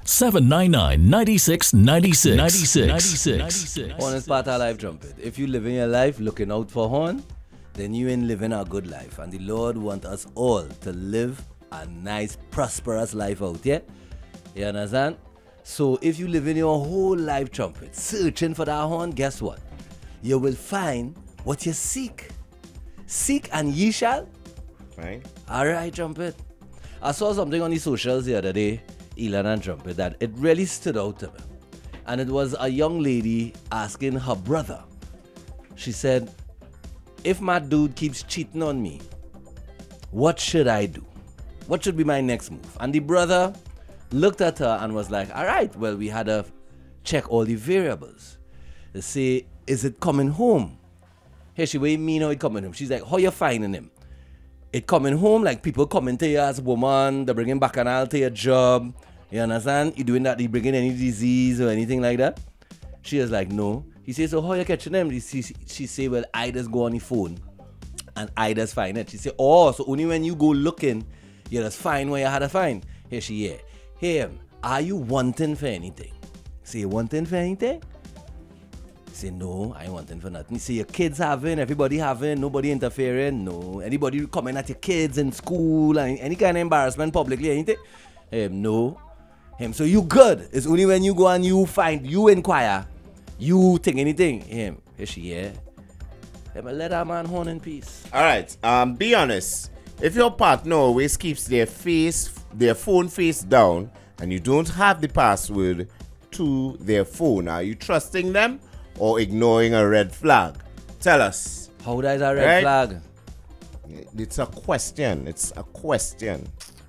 799-9696. Horn is part of life, trumpet. If you live in your life looking out for horn, then you ain't living a good life. And the Lord wants us all to live a nice, prosperous life out, yeah? You understand? So if you live in your whole life, trumpet, searching for that horn, guess what? You will find what you seek. Seek and ye shall. Right. Alright, trumpet. I saw something on the socials the other day, Elon and trumpet, that it really stood out to me. And it was a young lady asking her brother. She said, if my dude keeps cheating on me, what should I do? What should be my next move? And the brother looked at her and was like, all right, well, we had to check all the variables. They say, is it coming home? Hey, she, what you mean how it coming home? She's like, how you finding him? It coming home, like people coming to you as a woman, they bringing back an all to your job. You understand? You doing that, you bringing any disease or anything like that? She was like, no. He says, so how you catching them? She say, well, I just go on the phone and I just find it. She say, oh, so only when you go looking, you just find what you had to find. Here she, yeah. Hey, are you wanting for anything? Say, you wanting for anything? Say, no, I ain't wanting for nothing. Say, your kids having, everybody having, nobody interfering, no. Anybody coming at your kids in school, and any kind of embarrassment publicly, anything? No. So you good. It's only when you go and you find, you inquire, you think anything. Here she, yeah. Let that man horn in peace. All right. Be honest. If your partner always keeps their phone face down, and you don't have the password to their phone, are you trusting them or ignoring a red flag? Tell us. How that is a red flag? It's a question. It's a question,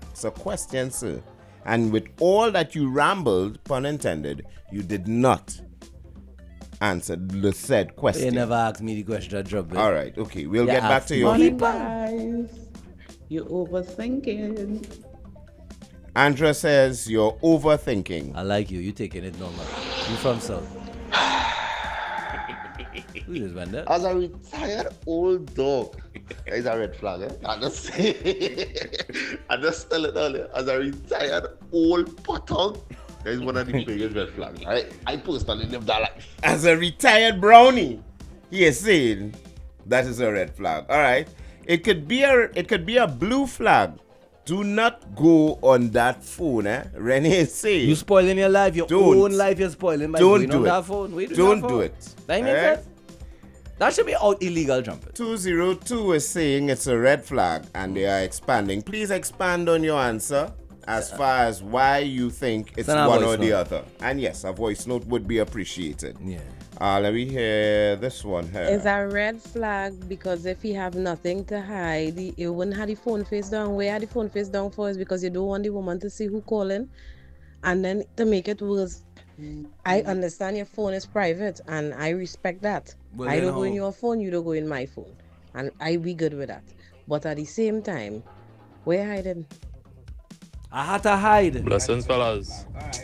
sir. And with all that you rambled, pun intended, you did not answer the said question. You never asked me the question, Trouble. All right, okay. We'll get back to you. Morning, guys. You're overthinking. Andrea says you're overthinking. I like you. You taking it normal. You from South. Who is Wanda? As a retired old dog, it's a red flag, eh? I just tell it earlier. As a retired old potong, that is one of the biggest red flags. I personally live that life. As a retired brownie, he is saying that is a red flag. All right. It could be a blue flag. Do not go on that phone, eh? Renee is saying. You spoiling your life, own life you're spoiling by going on that phone. Don't do it. That makes sense? That should be out illegal, trumpet. 202 is saying it's a red flag and they are expanding. Please expand on your answer as far as why you think it's one or the other. And yes, a voice note would be appreciated. Yeah. Let me hear this one here. It's a red flag because if you have nothing to hide, you wouldn't have the phone face down. Where the phone face down for is because you don't want the woman to see who calling. And then to make it worse, I understand your phone is private and I respect that. Well, I don't go in your phone, you don't go in my phone. And I be good with that. But at the same time, where hiding? I had to hide. Blessings, fellas.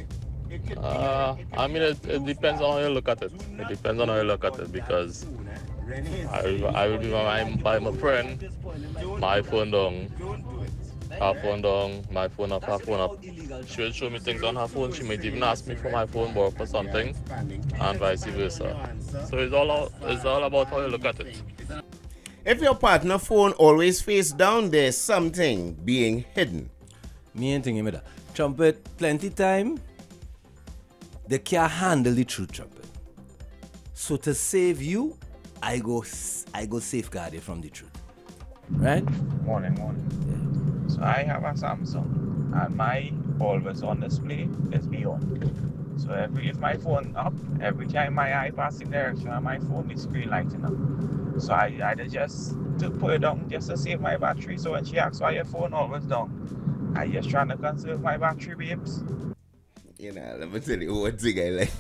I mean, it depends on how you look at it. It depends on how you look at it because I remember by my friend, my phone down, her phone down, my phone up, her phone up. She would show me things on her phone. She might even ask me for my phone book for something, and vice versa. So it's all about how you look at it. If your partner phone always face down, there's something being hidden. Me ain't thinking about that. Trumpet, plenty time. They can't handle the truth, trumpet. So to save you, I go safeguard you from the truth. Right? Morning. Yeah. So I have a Samsung and my always on display is beyond. So if my phone up, every time my eye pass the direction on my phone, the screen lighting up. So I just to put it down just to save my battery. So when she asks why your phone always down, I just trying to conserve my battery, babes. You know, let me tell you one thing I like.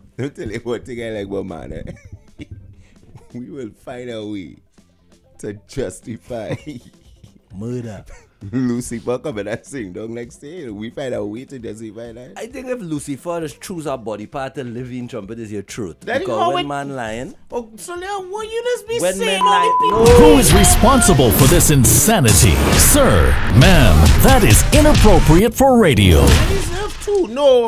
But man, we will find a way to justify murder. Lucifer come and sing down next day. We find a way to justify that. I think if Lucifer just choose a body part to live in, trumpet is your truth. That because when man lying. Oh, so now what you just be when saying? Who is responsible for this insanity? Sir, ma'am, that is inappropriate for radio. No.